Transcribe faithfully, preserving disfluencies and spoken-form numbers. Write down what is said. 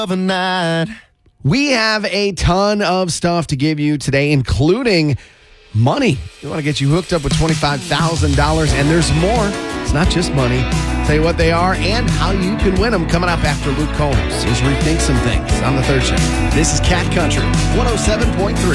of a night. We have a ton of stuff to give you today, including money. We want to get you hooked up with twenty-five thousand dollars, and there's more. It's not just money. Tell you what they are and how you can win them coming up after Luke Combs. Here's Rethink Some Things on the third shift. This is Cat Country one oh seven point three.